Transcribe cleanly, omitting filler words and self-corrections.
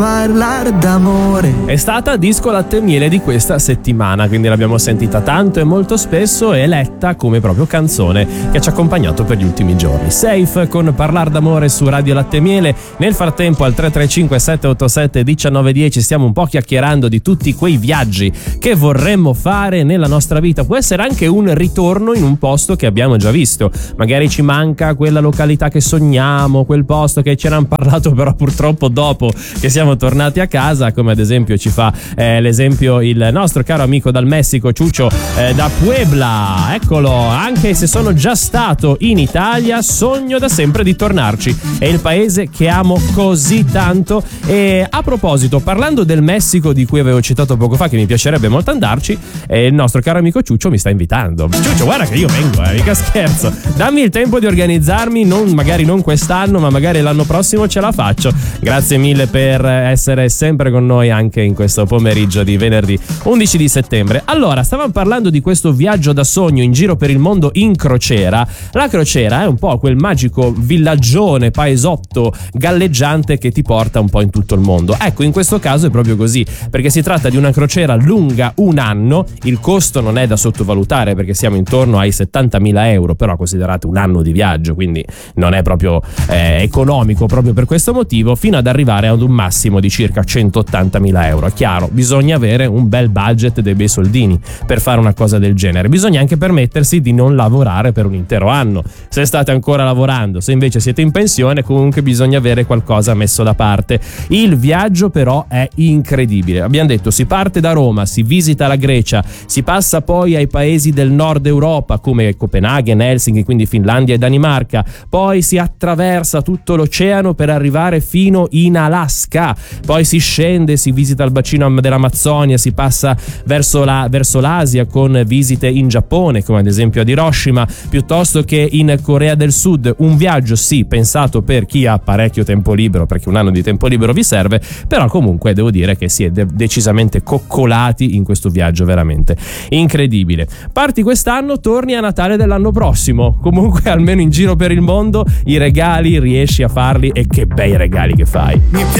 Parlare d'amore. È stata disco latte e miele di questa settimana, quindi l'abbiamo sentita tanto e molto spesso e letta come proprio canzone che ci ha accompagnato per gli ultimi giorni. Safe con Parlar d'amore su Radio Latte e Miele. Nel frattempo al 335 787 1910 stiamo un po' chiacchierando di tutti quei viaggi che vorremmo fare nella nostra vita. Può essere anche un ritorno in un posto che abbiamo già visto, magari ci manca quella località che sogniamo, quel posto che ce ne hanno parlato però purtroppo dopo che siamo tornati a casa, come ad esempio ci fa l'esempio il nostro caro amico dal Messico Ciuccio da Puebla. Eccolo, anche se sono già stato in Italia sogno da sempre di tornarci, è il paese che amo così tanto. E a proposito, parlando del Messico di cui avevo citato poco fa che mi piacerebbe molto andarci, il nostro caro amico Ciuccio mi sta invitando. Ciuccio, guarda che io vengo, mica scherzo, dammi il tempo di organizzarmi, magari non quest'anno ma magari l'anno prossimo ce la faccio. Grazie mille per essere sempre con noi anche in questo pomeriggio di venerdì 11 di settembre. Allora, stavamo parlando di questo viaggio da sogno in giro per il mondo in crociera. La crociera è un po' quel magico villaggione, paesotto galleggiante che ti porta un po' in tutto il mondo. Ecco, in questo caso è proprio così, perché si tratta di una crociera lunga un anno. Il costo non è da sottovalutare perché siamo intorno ai 70.000 euro, però considerate un anno di viaggio, quindi non è proprio economico proprio per questo motivo, fino ad arrivare ad un massimo di circa 180.000 euro. È chiaro, bisogna avere un bel budget, dei bei soldini per fare una cosa del genere. Bisogna anche permettersi di non lavorare per un intero anno, se state ancora lavorando. Se invece siete in pensione, comunque bisogna avere qualcosa messo da parte. Il viaggio però è incredibile. Abbiamo detto, si parte da Roma, si visita la Grecia, si passa poi ai paesi del nord Europa come Copenaghen, Helsinki, quindi Finlandia e Danimarca, poi si attraversa tutto l'oceano per arrivare fino in Alaska, poi si scende, si visita il bacino dell'Amazzonia, si passa verso l'Asia con visite in Giappone come ad esempio ad Hiroshima, piuttosto che in Corea del Sud. Un viaggio sì pensato per chi ha parecchio tempo libero, perché un anno di tempo libero vi serve, però comunque devo dire che si è decisamente coccolati in questo viaggio veramente incredibile. Parti quest'anno, torni a Natale dell'anno prossimo, comunque almeno in giro per il mondo i regali riesci a farli, e che bei regali che fai. Mi